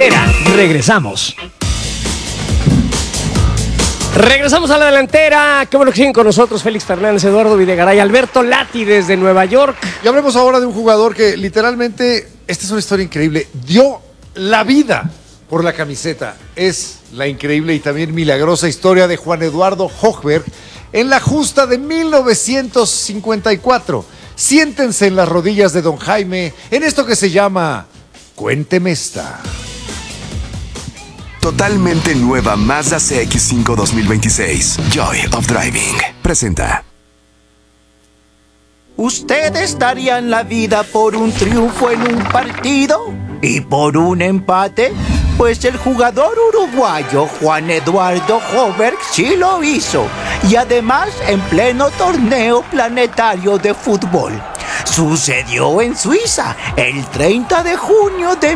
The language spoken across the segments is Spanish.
Regresamos. Regresamos a la delantera. Qué bueno que siguen con nosotros Félix Fernández, Eduardo Videgaray, Alberto Lati desde Nueva York. Y hablemos ahora de un jugador que literalmente, esta es una historia increíble, dio la vida por la camiseta. Es la increíble y también milagrosa historia de Juan Eduardo Högberg en la justa de 1954. Siéntense en las rodillas de don Jaime en esto que se llama Cuénteme esta. Totalmente nueva Mazda CX-5 2026. Joy of Driving. Presenta. ¿Ustedes darían la vida por un triunfo en un partido? ¿Y por un empate? Pues el jugador uruguayo Juan Eduardo Högberg sí lo hizo. Y además en pleno torneo planetario de fútbol. Sucedió en Suiza el 30 de junio de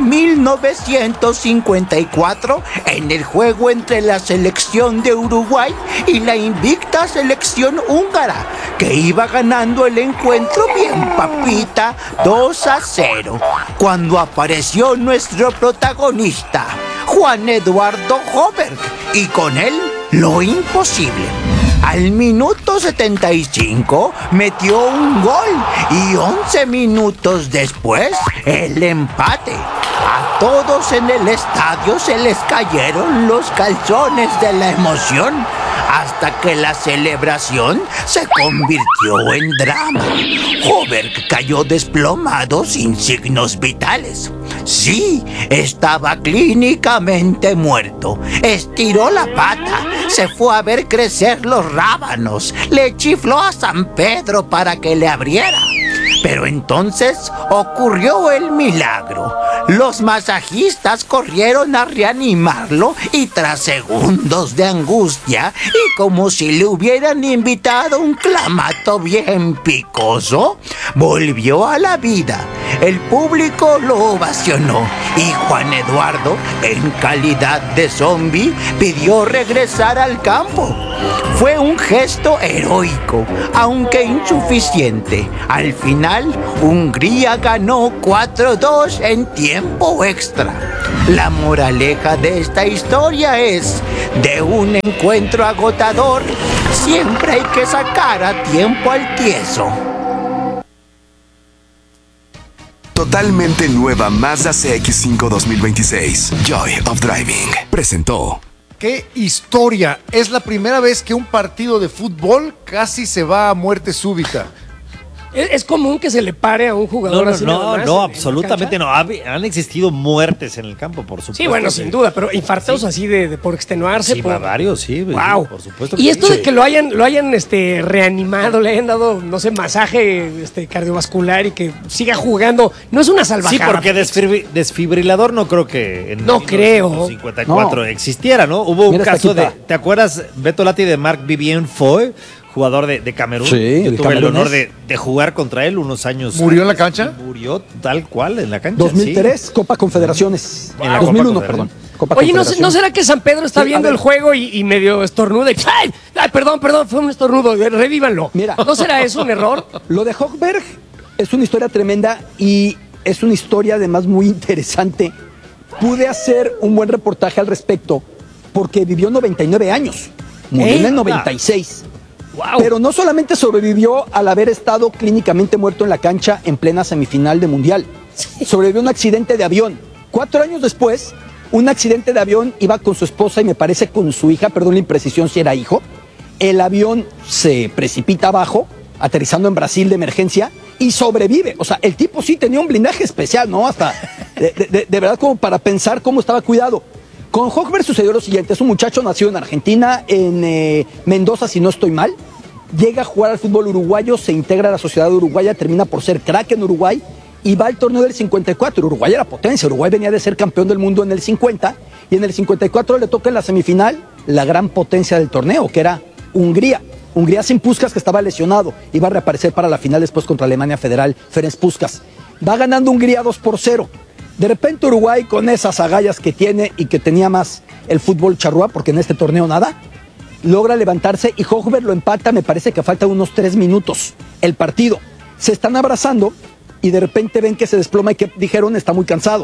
1954 en el juego entre la selección de Uruguay y la invicta selección húngara, que iba ganando el encuentro bien papita 2-0, cuando apareció nuestro protagonista, Juan Eduardo Högberg, y con él lo imposible. Al minuto 75 metió un gol y 11 minutos después el empate. A todos en el estadio se les cayeron los calzones de la emoción hasta que la celebración se convirtió en drama. Högberg cayó desplomado sin signos vitales. Sí, estaba clínicamente muerto. Estiró la pata, se fue a ver crecer los rábanos, le chifló a San Pedro para que le abriera. Pero entonces ocurrió el milagro. Los masajistas corrieron a reanimarlo y tras segundos de angustia y como si le hubieran invitado un clamato bien picoso, volvió a la vida. El público lo ovacionó y Juan Eduardo, en calidad de zombie, pidió regresar al campo. Fue un gesto heroico, aunque insuficiente. Al final, Hungría ganó 4-2 en tiempo extra. La moraleja de esta historia es: de un encuentro agotador, siempre hay que sacar a tiempo al tieso. Totalmente nueva Mazda CX-5 2026. Joy of Driving. Presentó. ¡Qué historia! Es la primera vez que un partido de fútbol casi se va a muerte súbita. ¿Es común que se le pare a un jugador así? No, absolutamente no. Han existido muertes en el campo, por supuesto. Sí, bueno, sin duda, pero infartos así de por extenuarse. Sí, por varios, sí. Wow. Por supuesto. Y esto de que lo hayan reanimado, le hayan dado, no sé, masaje cardiovascular y que siga jugando, no es una salvajada. Sí, porque desfibrilador no creo que en 1954 existiera, ¿no? Hubo un caso de, ¿te acuerdas, Beto Lati, de Marc-Vivien Foy? Jugador de Camerún. Sí, yo tuve el honor de jugar contra él unos años. ¿Murió en la cancha? Murió tal cual en la cancha. 2003, sí. Copa Confederaciones. En la 2001, Copa perdón. Oye, ¿no será que San Pedro está viendo el juego y medio estornuda? ¡Ay, perdón, fue un estornudo! Revívanlo. Mira, ¿no será eso un error? Lo de Högberg es una historia tremenda y es una historia además muy interesante. Pude hacer un buen reportaje al respecto porque vivió 99 años. Murió en el 96. Wow. Pero no solamente sobrevivió al haber estado clínicamente muerto en la cancha en plena semifinal de Mundial. Sobrevivió a un accidente de avión. 4 años después, un accidente de avión, iba con su esposa y me parece con su hija, perdón la imprecisión si era hijo. El avión se precipita abajo, aterrizando en Brasil de emergencia, y sobrevive. O sea, el tipo sí tenía un blindaje especial, ¿no? Hasta de verdad como para pensar cómo estaba cuidado. Con Högberg sucedió lo siguiente: es un muchacho nacido en Argentina, en Mendoza, si no estoy mal. Llega a jugar al fútbol uruguayo, se integra a la sociedad uruguaya, termina por ser crack en Uruguay y va al torneo del 54. Uruguay era potencia, Uruguay venía de ser campeón del mundo en el 50 y en el 54 le toca en la semifinal la gran potencia del torneo, que era Hungría. Hungría sin Puskás, que estaba lesionado, iba a reaparecer para la final después contra Alemania Federal, Ferenc Puskás. Va ganando Hungría 2-0. De repente Uruguay, con esas agallas que tiene y que tenía más el fútbol charrúa, porque en este torneo nada, logra levantarse y Högberg lo empata, me parece que faltan unos 3 minutos el partido. Se están abrazando y de repente ven que se desploma y que dijeron está muy cansado.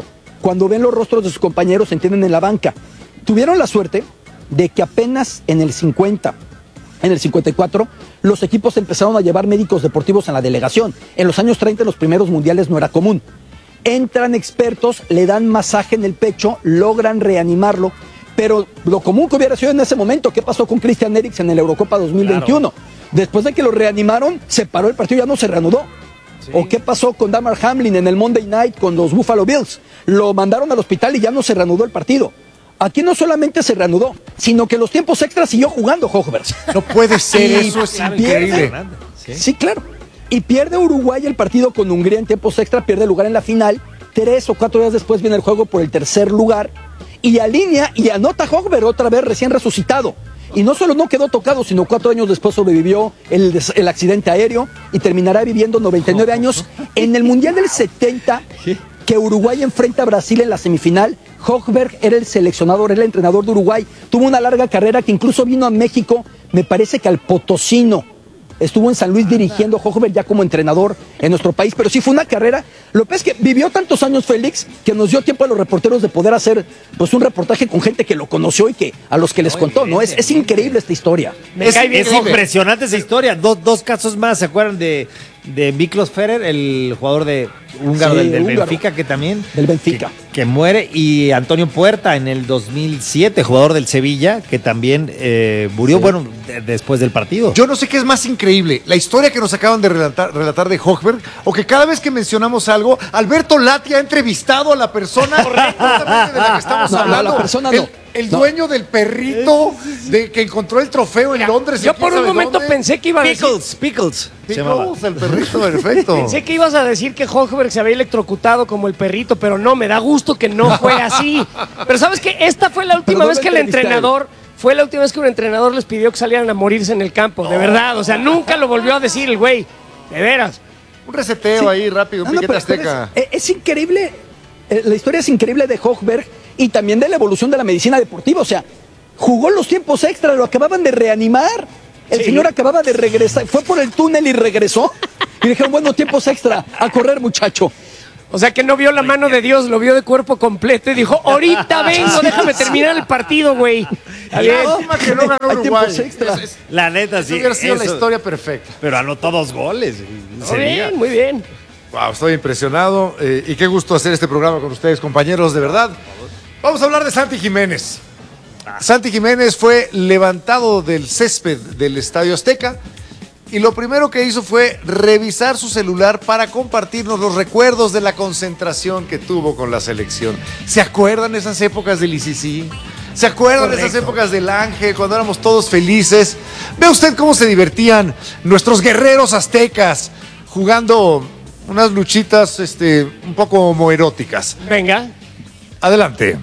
cuando ven los rostros de sus compañeros se entienden en la banca. Tuvieron la suerte de que apenas en el 50, en el 54, los equipos empezaron a llevar médicos deportivos en la delegación. En los años 30, en los primeros mundiales, no era común. Entran expertos, le dan masaje en el pecho, logran reanimarlo, pero lo común que hubiera sido en ese momento, ¿qué pasó con Christian Eriksen en la Eurocopa 2021? Claro. Después de que lo reanimaron, se paró el partido, ya no se reanudó. Sí. ¿O qué pasó con Damar Hamlin en el Monday Night con los Buffalo Bills? Lo mandaron al hospital y ya no se reanudó el partido. Aquí no solamente se reanudó, sino que los tiempos extras siguió jugando Hochberg. No puede ser, eso es increíble. Sí, claro. Y pierde Uruguay el partido con Hungría en tiempos extra, pierde lugar en la final. 3 o 4 días después viene el juego por el tercer lugar. Y alinea y anota Hochberg otra vez recién resucitado. Y no solo no quedó tocado, sino 4 años después sobrevivió el accidente aéreo y terminará viviendo 99 años. En el Mundial del 70, que Uruguay enfrenta a Brasil en la semifinal, Hochberg era el seleccionador, era el entrenador de Uruguay. Tuvo una larga carrera que incluso vino a México, me parece que al Potosino. Estuvo en San Luis dirigiendo Hochberg ya como entrenador en nuestro país, pero sí fue una carrera. Lo que es que vivió tantos años Félix que nos dio tiempo a los reporteros de poder hacer pues un reportaje con gente que lo conoció y que a los que les contó, ¿no? Es increíble esta historia. Es impresionante esa historia. Dos casos más, ¿se acuerdan de Miklos Ferrer, el jugador de húngaro del Benfica, que también del Benfica que muere, y Antonio Puerta en el 2007, jugador del Sevilla, que también murió después del partido? Yo no sé qué es más increíble, la historia que nos acaban de relatar de Hochberg, o que cada vez que mencionamos algo, Alberto Lati ha entrevistado a la persona correctamente de la que estamos hablando. La persona no. El dueño del perrito que encontró el trofeo en Londres. Yo por un momento pensé que iba a decir... Pickles, el perrito, perfecto. Pensé que ibas a decir que Hochberg se había electrocutado como el perrito, pero no, me da gusto que no fue así. Pero ¿sabes qué? Esta fue la última vez que el entrenador... Fue la última vez que un entrenador les pidió que salieran a morirse en el campo, de verdad. O sea, nunca lo volvió a decir el güey. De veras. Un reseteo ahí rápido, un piquete azteca. Es increíble, la historia es increíble de Hochberg y también de la evolución de la medicina deportiva. O sea, jugó los tiempos extra, lo acababan de reanimar. El señor acababa de regresar, fue por el túnel y regresó. Y dijeron, bueno, tiempos extra, a correr, muchacho. O sea que no vio la mano de Dios, lo vio de cuerpo completo y dijo, ahorita vengo, déjame terminar el partido, güey. Lástima que no ganó Uruguay. La neta, sí. Hubiera sido la historia perfecta. Pero anotó 2 goles. Muy bien, muy bien. Wow, estoy impresionado y qué gusto hacer este programa con ustedes, compañeros, de verdad. Vamos a hablar de Santi Jiménez. Santi Jiménez fue levantado del césped del Estadio Azteca y lo primero que hizo fue revisar su celular para compartirnos los recuerdos de la concentración que tuvo con la selección. ¿Se acuerdan esas épocas del ICC? ¿Se acuerdan de esas épocas del Ángel, cuando éramos todos felices? Ve usted cómo se divertían nuestros guerreros aztecas jugando unas luchitas un poco homoeróticas. Venga. Adelante.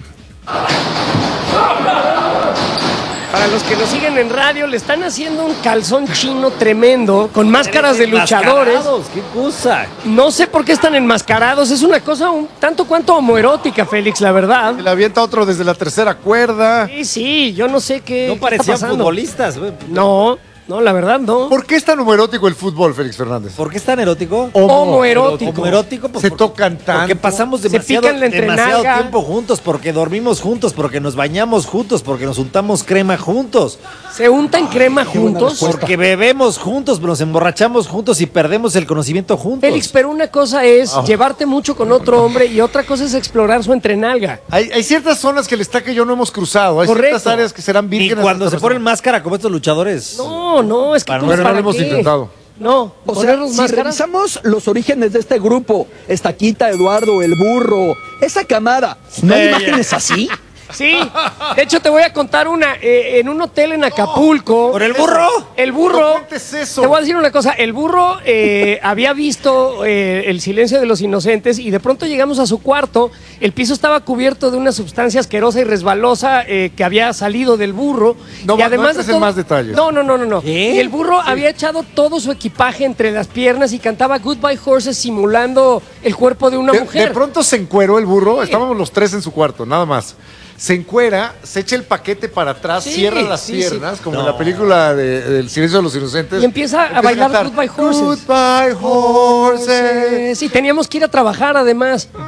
Para los que nos siguen en radio, le están haciendo un calzón chino tremendo, con máscaras de luchadores. ¡Qué cosa! No sé por qué están enmascarados, es una cosa un tanto cuanto homoerótica, Félix, la verdad. Le avienta otro desde la tercera cuerda. Sí, yo no sé qué. No parecían futbolistas, güey. No, la verdad no. ¿Por qué es tan homoerótico el fútbol, Félix Fernández? ¿Por qué es tan erótico? Homoerótico. Homoerótico, pues, se tocan tanto. Porque pasamos demasiado tiempo juntos, porque dormimos juntos, porque nos bañamos juntos, porque nos untamos crema juntos. ¿Se untan crema juntos? Porque bebemos juntos, nos emborrachamos juntos y perdemos el conocimiento juntos. Félix, pero una cosa es llevarte mucho con otro hombre y otra cosa es explorar su entrenalga. Hay ciertas zonas que el Estaca y yo no hemos cruzado. Hay ciertas áreas que serán vírgenes. Y cuando se ponen máscara como estos luchadores. No, es que no lo hemos intentado. No, o sea, si revisamos los orígenes de este grupo, Estaquita, Eduardo, el burro, esa camada, ¿no hay imágenes así? Sí, de hecho te voy a contar una, en un hotel en Acapulco. ¿Por el burro? El burro, ¿Qué es eso? Te voy a decir una cosa, el burro había visto El silencio de los inocentes y de pronto llegamos a su cuarto, el piso estaba cubierto de una sustancia asquerosa y resbalosa que había salido del burro. No, y además no más detalles. No. Y el burro había echado todo su equipaje entre las piernas y cantaba Goodbye Horses simulando el cuerpo de una mujer. De pronto se encueró el burro, estábamos los 3 en su cuarto, nada más. Se encuera, se echa el paquete para atrás, cierra las piernas, como en la película del Silencio de los Inocentes. Y empieza a bailar Goodbye Horses. Goodbye Horses. Sí, teníamos que ir a trabajar además.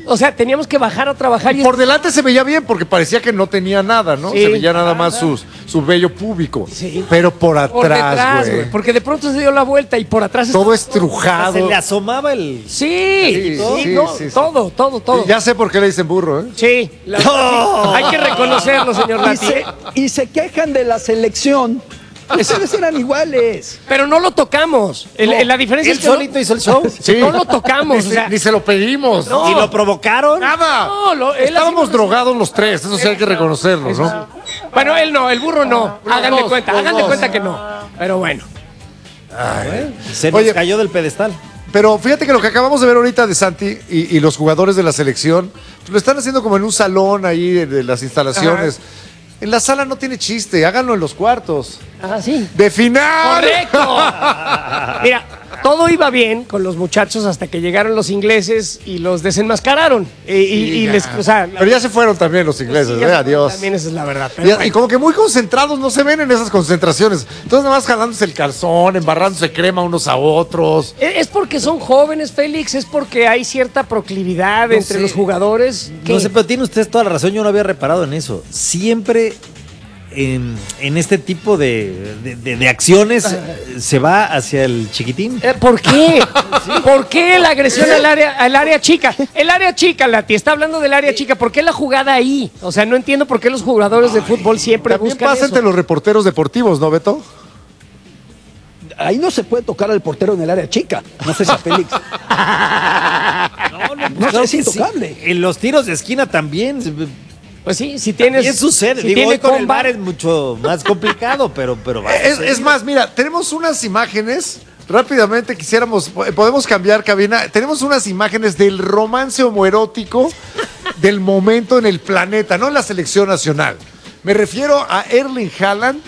O sea, teníamos que bajar a trabajar y Por delante se veía bien porque parecía que no tenía nada, ¿no? Sí. Se veía nada más su vello púbico. Sí. Pero por por detrás, atrás, güey. güey. Porque de pronto se dio la vuelta y por atrás Todo estaba estrujado. Se le asomaba el... Sí, Sí, sí, no, sí, sí. todo. Ya sé por qué le dicen burro, ¿eh? Sí, hay que reconocerlo, señor Lati. Y se quejan de la selección. Esos eran iguales. Pero no lo tocamos. La diferencia Él es que solito hizo el show. no lo tocamos. Ni, O sea, ni se lo pedimos. No. Y lo provocaron. Nada. No, él Estábamos así- drogados los tres, eso sí hay que reconocerlo, ¿no? Bueno, él no, el burro no. Hagan de dos, cuenta, los hagan de dos. cuenta que no. Pero bueno. Se nos Oye. cayó del pedestal. Pero fíjate que lo que acabamos de ver ahorita de Santi y los jugadores de la selección, pues lo están haciendo como en un salón ahí de las instalaciones. En la sala no tiene chiste, háganlo en los cuartos. Ah, sí. ¡De final! ¡Correcto! Mira, todo iba bien con los muchachos hasta que llegaron los ingleses y los desenmascararon. Y Ya. les, o sea, Pero ya se fueron también los ingleses, sí, ya adiós. También esa es la verdad. Pero Y bueno. como que muy concentrados, no se ven en esas concentraciones. Entonces nada más jalándose el calzón, embarrándose crema unos a otros. Es porque son jóvenes, Félix, es porque hay cierta proclividad entre sé. los jugadores. No sé, pero tiene usted toda la razón, yo no había reparado en eso. Siempre en este tipo de acciones se va hacia el chiquitín. ¿Por qué? ¿Por qué la agresión al área chica? El área chica, Lati, está hablando del área chica. ¿Por qué la jugada ahí? O sea, no entiendo por qué los jugadores de fútbol siempre También buscan pasa eso. entre los reporteros deportivos, ¿no, Beto? Ahí no se puede tocar al portero en el área chica. No sé si a Félix. No sé, es que sí. intocable. En los tiros de esquina también. Pues sí, si tienes. También sucede. si Digo, tiene hoy con el comba, VAR es mucho más complicado, pero va a Es suceder. más, mira, tenemos unas imágenes. Rápidamente podemos cambiar cabina. Tenemos unas imágenes del romance homoerótico del momento en el planeta, no en la selección nacional. Me refiero a Erling Haaland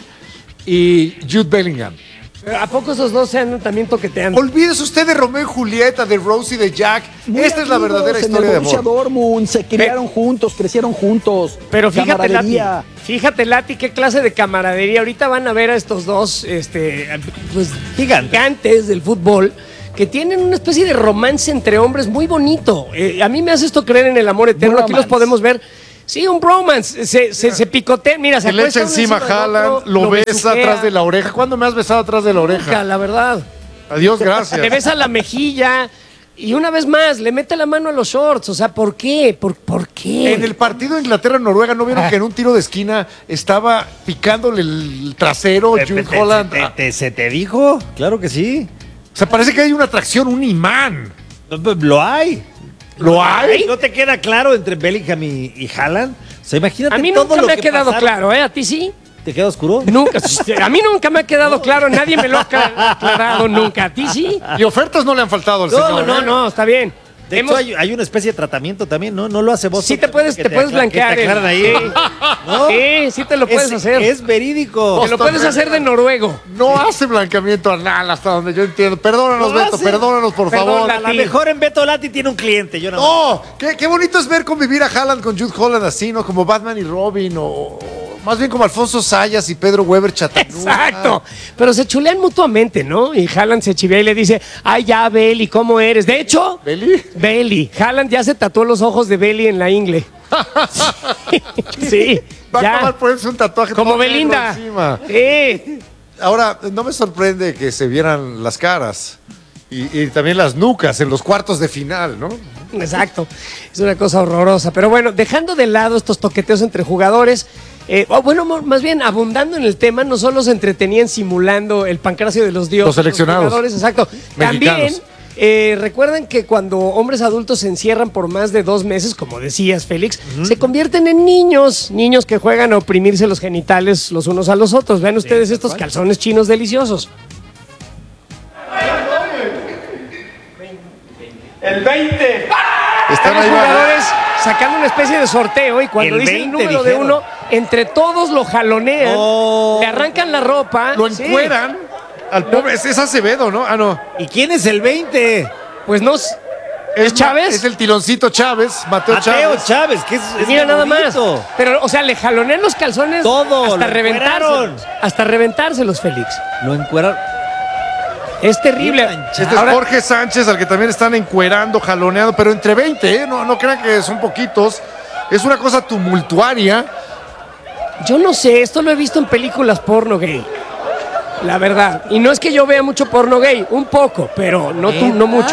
y Jude Bellingham. ¿A poco esos dos se andan también toqueteando? Olvídese usted de Romeo y Julieta, de Rose y de Jack. Muy Esta es la amigos verdadera en el historia de Borussia amor. Dortmund, se criaron juntos, crecieron juntos. Pero Camaradería. fíjate, Lati, qué clase de camaradería. Ahorita van a ver a estos dos, pues, gigantes del fútbol que tienen una especie de romance entre hombres muy bonito. A mí me hace esto creer en el amor eterno. Aquí los Bromance. podemos ver. Sí, un bromance. Se picotean. Mira, se Se le echa acuestan uno encima del a Haaland, otro, lo besa besuquea. atrás de la oreja. ¿Cuándo me has besado atrás de la Nunca, oreja? la verdad. Adiós, gracias. Le besa la mejilla. Y una vez más, le mete la mano a los shorts. O sea, ¿por qué? ¿Por qué? En el partido Inglaterra-Noruega, ¿no vieron que en un tiro de esquina estaba picándole el trasero Jude Holland? ¿Se te dijo? Claro que sí. O sea, parece que hay una atracción, un imán. Lo hay. ¿Lo hay? ¿No te queda claro entre Bellingham y Haaland? O sea, imagínate A mí todo nunca lo me ha que quedado pasaron. claro, ¿eh? ¿A ti sí? ¿Te queda oscuro? Nunca. A mí nunca me ha quedado claro. Nadie me lo ha aclarado nunca. ¿A ti sí? Y ofertas no le han faltado al señor. No, está bien. De hecho, hay una especie de tratamiento también, ¿no? No lo hace vos. Sí te puedes blanquear. Que te aclaran ahí. ¿No? Sí, sí te lo puedes hacer. Es verídico. Te lo puedes hacer de noruego. No hace blanqueamiento anal hasta donde yo entiendo. Perdónanos, Lo Beto, hace. perdónanos, por Perdón, favor. A lo mejor en Beto Lati tiene un cliente. Yo no. ¡Oh! Qué bonito es ver convivir a Haaland con Jude Holland así, ¿no? Como Batman y Robin, o más bien como Alfonso Sayas y Pedro Weber Chattanooga. Exacto. Pero se chulean mutuamente, ¿no? Y Haaland se chivea y le dice, ay, ya, Beli, ¿cómo eres? De hecho, ¿Beli? Beli. Haaland ya se tatuó los ojos de Beli en la ingle. Sí. Va a ya. acabar ponerse un tatuaje Como todo negro Belinda. encima. Sí. Ahora, no me sorprende que se vieran las caras y también las nucas en los cuartos de final, ¿no? Exacto, es una cosa horrorosa. Pero bueno, dejando de lado estos toqueteos entre jugadores, más bien abundando en el tema, no solo se entretenían simulando el pancracio de los dioses. Los seleccionados. Jugadores, exacto. Mexicanos. También recuerden que cuando hombres adultos se encierran por más de 2 meses, como decías, Félix, se convierten en niños que juegan a oprimirse los genitales los unos a los otros. Vean ustedes estos calzones chinos deliciosos. El 20. Están Están los ahí, jugadores sacando una especie de sorteo y cuando El dicen el 20 número de dijeron. uno, entre todos lo jalonean, le arrancan la ropa. Lo sí. encueran al pobre. Es Acevedo, ¿no? Ah, no. ¿Y quién es el 20? Pues no. ¿Es Chávez? Es el tiloncito Chávez, Mateo Chávez. Chávez, que es Mira nada más. bonito. Pero, o sea, le jalonean los calzones Todo, hasta lo reventárselos. encueraron. Hasta reventárselos, Félix. Lo encueraron. Es terrible. Este es Jorge Sánchez, al que también están encuerando, jaloneando, pero entre 20, ¿eh? No crean que son poquitos. Es una cosa tumultuaria. Yo no sé, esto lo he visto en películas porno gay. La verdad. Y no es que yo vea mucho porno gay, un poco, pero no mucho.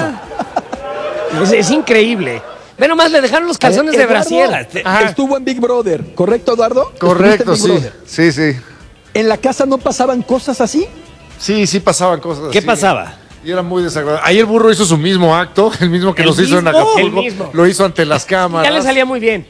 Es increíble. Ve nomás, le dejaron los calzones de Eduardo brasier. estuvo en Big Brother, ¿correcto, Eduardo? Correcto, ¿Estuviste en Big sí. Brother? Sí. ¿En la casa no pasaban cosas así? Sí pasaban cosas ¿Qué así. pasaba? Y era muy desagradable. Ahí el burro hizo su mismo acto, el mismo que ¿El nos hizo en mismo? Acapulco. El mismo. Lo hizo ante las cámaras. Ya le salía muy bien.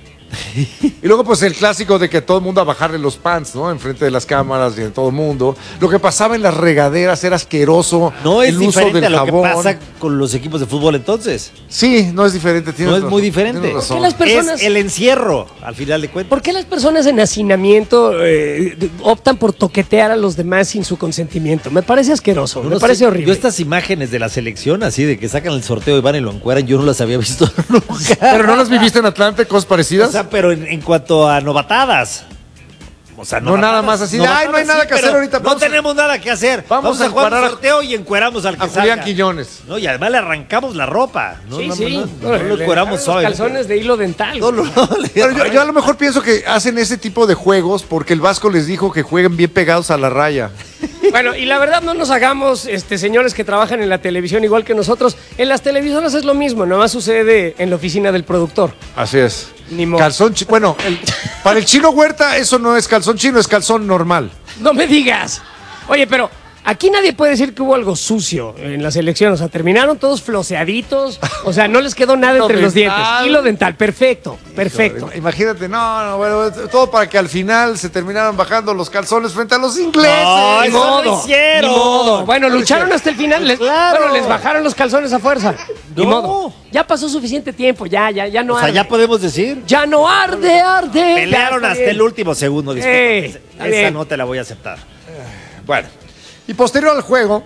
Y luego pues el clásico de que todo el mundo a bajarle los pants, ¿no? Enfrente de las cámaras y de todo el mundo. Lo que pasaba en las regaderas era asqueroso. No es el uso diferente del a lo que jabón. pasa con los equipos de fútbol entonces. Sí, no es diferente. tienes No es razón, muy diferente. tienes razón. ¿Por qué las personas- Es el encierro, al final de cuentas. ¿Por qué las personas en hacinamiento optan por toquetear a los demás sin su consentimiento? Me parece asqueroso, No me sé, parece horrible. Yo estas imágenes de la selección, así de que sacan el sorteo y van y lo encueran, yo no las había visto nunca. ¿Pero no las viviste en Atlante, cosas parecidas? O sea, pero en cuanto a novatadas. O sea, No nada más así de, "Ay, no hay nada que hacer pero ahorita, No vamos a- tenemos nada que hacer. vamos a jugar encuadrar un sorteo y encueramos al que a Julián salga. Quiñones. No, y además le arrancamos la ropa. No, Sí, no, sí. no lo encueramos Los suave. calzones de hilo dental. No, Pero yo a lo mejor pienso que hacen ese tipo de juegos porque el Vasco les dijo que jueguen bien pegados a la raya. Bueno, y la verdad no nos hagamos, señores que trabajan en la televisión igual que nosotros. En las televisoras es lo mismo, nomás sucede en la oficina del productor. Así es. Ni modo. Calzón bueno, para el Chino Huerta eso no es calzón chino, es calzón normal. No me digas. Oye, pero aquí nadie puede decir que hubo algo sucio en la selección. O sea, terminaron todos floseaditos. O sea, no les quedó nada entre los dientes. Hilo dental, perfecto, perfecto. Imagínate, bueno, todo para que al final se terminaran bajando los calzones frente a los ingleses. No, Ni eso modo, no hicieron. ni modo. Bueno, lucharon hasta el final. Claro. Bueno, les bajaron los calzones a fuerza. Ni No. modo. Ya pasó suficiente tiempo, ya no O sea, arde. ya podemos decir. Ya no arde. Pelearon Ya está hasta bien. el último segundo. discúlpame. está Esa bien. no te la voy a aceptar. Bueno, y posterior al juego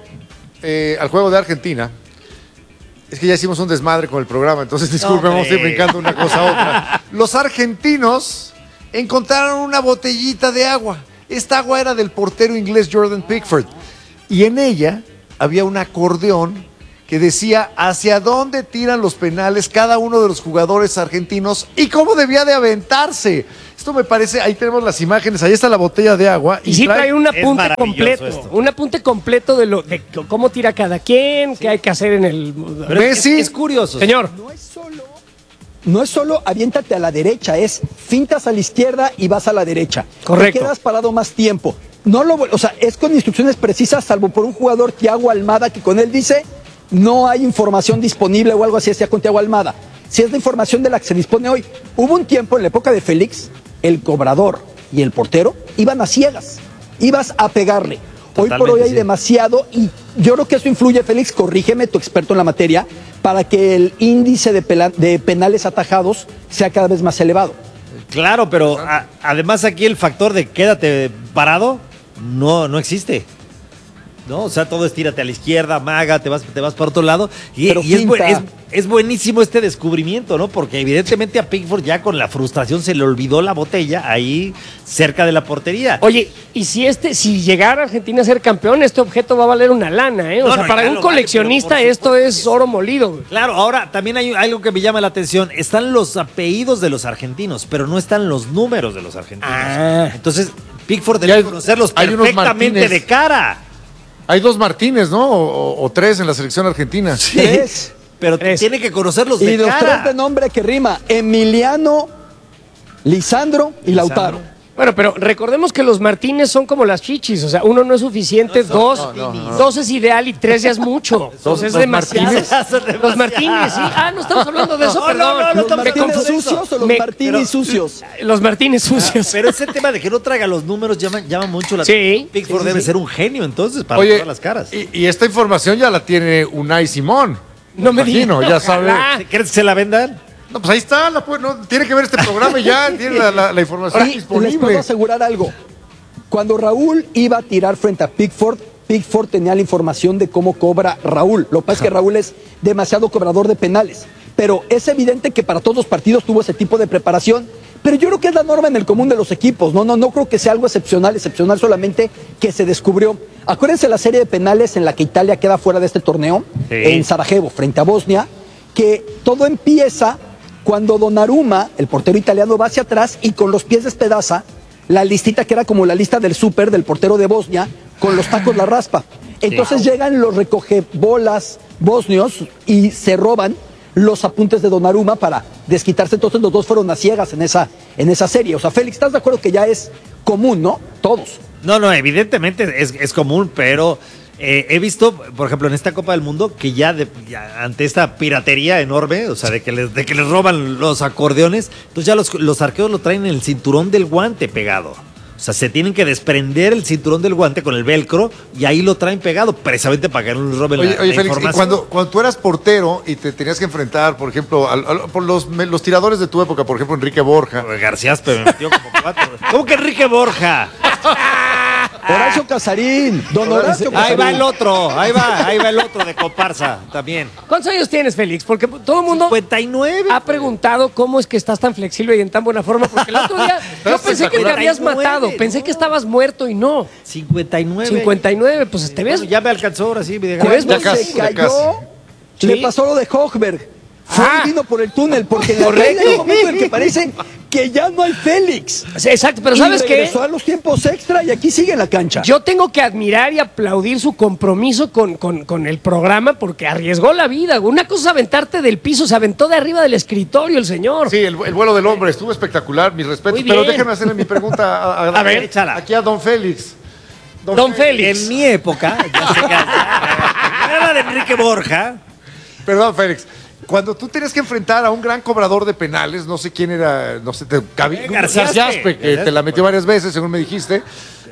de Argentina, es que ya hicimos un desmadre con el programa, entonces disculpen, vamos a ir brincando una cosa a otra. Los argentinos encontraron una botellita de agua. Esta agua era del portero inglés Jordan Pickford. Y en ella había un acordeón que decía hacia dónde tiran los penales cada uno de los jugadores argentinos y cómo debía de aventarse. Esto me parece, ahí tenemos las imágenes, ahí está la botella de agua. Y sí trae un apunte maravilloso completo, esto. un apunte completo de cómo tira cada quien, qué hay que hacer en el... Pero Messi. es curioso. Señor, No es solo aviéntate a la derecha, es fintas a la izquierda y vas a la derecha. Correcto. Te quedas parado más tiempo. O sea, es con instrucciones precisas, salvo por un jugador, Thiago Almada, que con él dice no hay información disponible o algo así, decía con Thiago Almada. Si es la información de la que se dispone hoy. Hubo un tiempo en la época de Félix, el cobrador y el portero iban a ciegas, ibas a pegarle. Hoy por Totalmente, hoy hay sí. demasiado y yo creo que eso influye, Félix, corrígeme, tu experto en la materia, para que el índice de penales atajados sea cada vez más elevado. Claro, pero además aquí el factor de quédate parado no existe. ¿No? O sea, todo es tírate a la izquierda, amaga, te vas para otro lado. Pero Y finta. es buenísimo este descubrimiento, ¿no? Porque evidentemente a Pickford ya con la frustración se le olvidó la botella ahí cerca de la portería. oye, y si llegara Argentina a ser campeón, este objeto va a valer una lana, ¿eh? O No, sea, no, para ya un lo vale, coleccionista pero por esto es oro molido. Güey. Claro, ahora también hay algo que me llama la atención. Están los apellidos de los argentinos, pero no están los números de los argentinos. Ah. Entonces, Pickford Y debe hay- conocerlos hay unos perfectamente Martínez. de cara. Hay 2 Martínez, ¿no? O 3 en la selección argentina. Tres. Pero Tres. tiene que conocerlos de Y los cara. tres de nombre que rima, Emiliano, Lisandro y Lautaro. Bueno, pero recordemos que los Martínez son como las chichis, o sea, uno no es suficiente, dos es ideal y 3 ya es mucho. Dos es los demasiado. Martínez. Los Martínez, sí. Ah, no estamos hablando de eso, No, perdón. no, no ¿Los estamos Me Martínez confundí. sucios o los Me- Martínez sucios? Los Martínez sucios. Pero ese tema de que no traiga los números llama mucho la Sí. atención. Pickford Sí, sí, debe sí. ser un genio entonces para Oye, todas las caras. y esta información ya la tiene Unai Simón. No me Imagino, digas. ya sabe. Ojalá. ¿Crees que se la vendan? No, pues ahí está, tiene que ver este programa y ya tiene la información Y les disponible. puedo asegurar algo. Cuando Raúl iba a tirar frente a Pickford tenía la información de cómo cobra Raúl. Lo que pasa es que Raúl es demasiado cobrador de penales. Pero es evidente que para todos los partidos tuvo ese tipo de preparación. Pero yo creo que es la norma en el común de los equipos, no creo que sea algo excepcional solamente que se descubrió. Acuérdense la serie de penales en la que Italia queda fuera de este torneo, en Sarajevo, frente a Bosnia, que todo empieza cuando Donnarumma, el portero italiano, va hacia atrás y con los pies despedaza la listita que era como la lista del súper del portero de Bosnia, con los tacos la raspa. Entonces llegan los recogebolas bosnios y se roban los apuntes de Donnarumma para desquitarse. Entonces los dos fueron a ciegas en esa serie. O sea, Félix, ¿estás de acuerdo que ya es común, no? Todos. No, evidentemente es común, pero he visto, por ejemplo, en esta Copa del Mundo, que ya ante esta piratería enorme, o sea, de que les roban los acordeones, entonces ya los arqueros lo traen en el cinturón del guante pegado. O sea, se tienen que desprender el cinturón del guante con el velcro y ahí lo traen pegado, precisamente para que no les roben la Félix, información. y cuando tú eras portero y te tenías que enfrentar, por ejemplo, por los tiradores de tu época, por ejemplo, Enrique Borja. García me metió como 4. ¿Cómo que Enrique Borja? Horacio Casarín, don Horacio Casarín. Ahí va el otro de comparsa también. ¿Cuántos años tienes, Félix? Porque todo el mundo 59. ha preguntado cómo es que estás tan flexible y en tan buena forma. Porque el otro día yo pensé que te habías 59, matado, pensé que estabas muerto y no. 59. 59, pues te ves. Bueno, ya me alcanzó ahora sí. ¿Te ves? Ya Se casi. cayó, Sí. le pasó lo de Hochberg. Fue y vino por el túnel, porque en la Correcto. caída hay un momento en que parece que ya no hay Félix. Sí, exacto, pero Y ¿sabes qué? regresó a los tiempos extra y aquí sigue en la cancha. Yo tengo que admirar y aplaudir su compromiso con el programa porque arriesgó la vida. Una cosa es aventarte del piso, se aventó de arriba del escritorio el señor. Sí, el vuelo del hombre estuvo espectacular, mis respetos. Muy bien. Pero déjenme hacerle mi pregunta A ver, échala. aquí a don Félix. Don Félix. En mi época, ya se era de Enrique Borja. Perdón, Félix. Cuando tú tenías que enfrentar a un gran cobrador de penales, no sé quién era, no sé, Garciaspe, que te la metió varias veces, según me dijiste.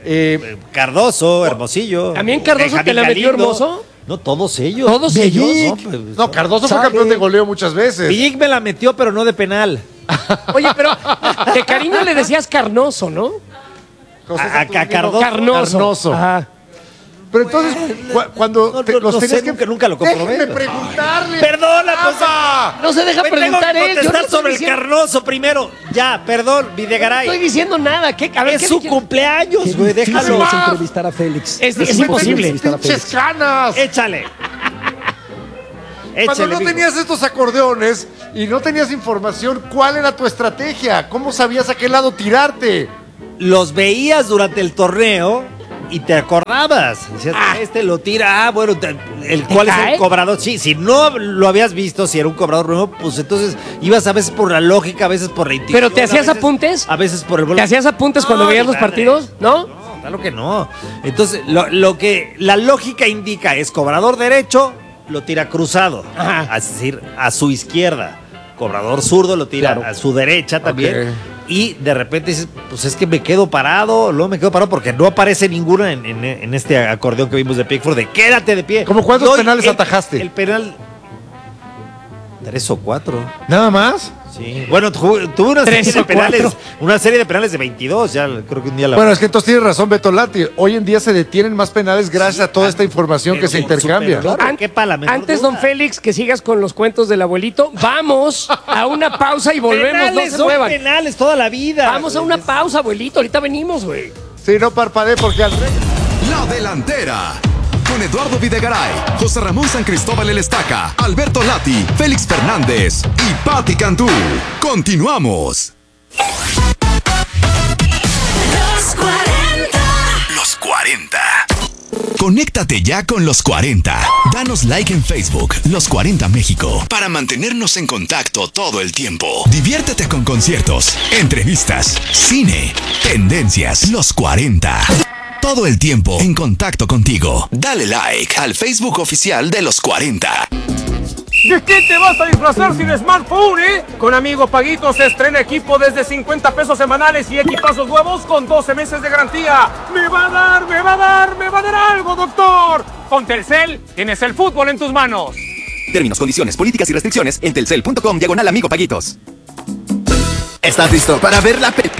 Cardoso, Hermosillo. ¿También Cardoso te la metió Galindo. Hermoso? No, todos ellos. ¿Todos ellos? No, pues, No, Cardoso fue ¿Sabe? campeón de goleo muchas veces. Villic me la metió, pero no de penal. Oye, pero de cariño le decías Carnoso, ¿no? José A Saturnino Cardoso. Carnoso. Ajá. Pero entonces, cuando No sé, nunca lo comprobé. Déjenme preguntarle. Perdona, ¡Caramba! No se deja Me preguntar tengo que él. Yo no contestar estoy sobre el diciendo- Carnoso primero. Ya, perdón, No estoy Videgaray. diciendo nada. ¿Qué? A ver, Es ¿qué su le quieres? cumpleaños, Qué güey, difícil déjalo. es entrevistar a Félix. Es imposible imposible. entrevistar a ¡Pinches Félix. canas! Échale. Cuando Échale, no mijo. tenías estos acordeones y no tenías información, ¿cuál era tu estrategia? ¿Cómo sabías a qué lado tirarte? Los veías durante el torneo y te acordabas. Decías, este lo tira. Bueno, ¿cuál es cae? el cobrador? Sí, si no lo habías visto, si era un cobrador nuevo, pues entonces ibas a veces por la lógica, a veces por la intuición. ¿Pero te hacías a veces- apuntes? A veces por el ¿Te hacías apuntes cuando No, veías ni los madre. partidos? ¿No? No, claro que no. Entonces, lo que la lógica indica es cobrador derecho, lo tira cruzado. Ajá. Es decir, a su izquierda. Cobrador zurdo lo tira Claro. a su derecha también. Ok. Y de repente dices, pues es que me quedo parado, luego me quedo parado porque no aparece ninguna en este acordeón que vimos de Pickford de quédate de pie. ¿Cómo cuántos Y hoy penales atajaste? El penal 3 o 4. ¿Nada más? Sí. Bueno, tuve una Tres serie, o de penales, cuatro. una serie de penales de 22, ya creo que un día la... Bueno, es que entonces tienes razón, Beto Lati. Hoy en día se detienen más penales gracias a toda esta información que pero se sí, intercambia. súper, claro. Qué pala, mejor Antes, duda. don Félix, que sigas con los cuentos del abuelito, vamos a una pausa y volvemos. Penales, No se son muevan. penales toda la vida. Vamos a una pausa, abuelito. Ahorita venimos, güey. Sí, no parpadee porque al rey. La Delantera. Con Eduardo Videgaray, José Ramón San Cristóbal El Estaca, Alberto Lati, Félix Fernández y Patti Cantú. Continuamos. Los 40. Los 40. Conéctate ya con los 40. Danos like en Facebook, Los 40 México, para mantenernos en contacto todo el tiempo. Diviértete con conciertos, entrevistas, cine, tendencias, Los 40. Todo el tiempo en contacto contigo. Dale like al Facebook oficial de Los 40. ¿De qué te vas a disfrazar sin smartphone, Con Amigo Paguito se estrena equipo desde 50 pesos semanales y equipazos nuevos con 12 meses de garantía. ¡Me va a dar algo, doctor! Con Telcel tienes el fútbol en tus manos. Términos, condiciones, políticas y restricciones en telcel.com/Amigo Paguitos. ¿Estás listo para ver la película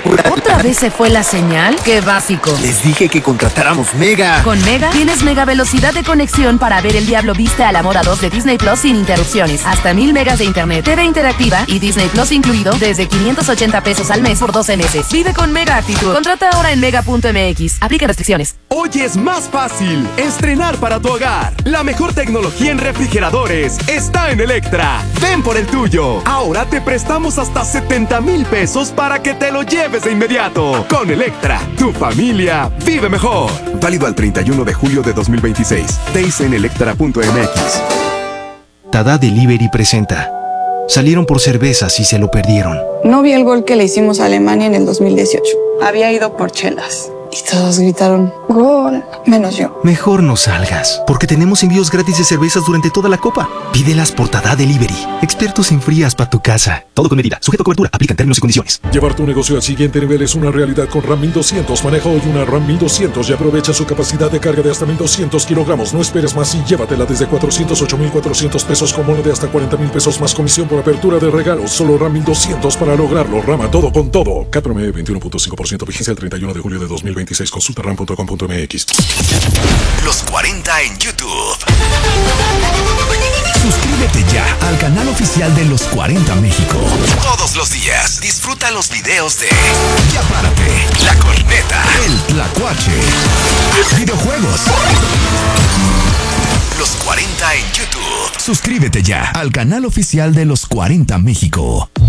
¿Otra vez se fue la señal? ¡Qué básico! Les dije que contratáramos Mega. Con Mega tienes mega velocidad de conexión para ver El Diablo Viste al Amor a 2 de Disney Plus sin interrupciones. Hasta 1000 megas de internet, TV interactiva y Disney Plus incluido desde 580 pesos al mes por 12 meses. Vive con Mega Actitud. Contrata ahora en mega.mx. Aplica restricciones. Hoy es más fácil estrenar para tu hogar. La mejor tecnología en refrigeradores está en Electra. Ven por el tuyo. Ahora te prestamos hasta 70,000 pesos para que te lo lleves de inmediato. Con Electra, tu familia vive mejor. Válido al 31 de julio de 2026. Days en electra.mx. Tada Delivery presenta. Salieron por cervezas y se lo perdieron. No vi el gol que le hicimos a Alemania en el 2018. Había ido por chelas. Y todos gritaron, ¡gol! Menos yo. Mejor no salgas, porque tenemos envíos gratis de cervezas durante toda la copa. Pídelas por Tada Delivery. Expertos en frías para tu casa. Todo con medida. Sujeto a cobertura. Aplican términos y condiciones. Llevar tu negocio al siguiente nivel es una realidad con RAM 1200. Maneja hoy una RAM 1200 y aprovecha su capacidad de carga de hasta 1200 kilogramos. No esperes más y llévatela desde 408,400 pesos con bono de hasta 40,000 pesos más comisión por apertura de regalos. Solo RAM 1200 para lograrlo. Rama todo con todo. CAT-PROMEDIO 21.5%. Vigencia el 31 de julio de 2026. Consulta ram.com.mx. Los 40 en YouTube. Suscríbete ya al canal oficial de Los 40 México. Todos los días disfruta los videos de Ya Párate, La Corneta, El Tlacuache, videojuegos. Los 40 en YouTube. Suscríbete ya al canal oficial de Los 40 México.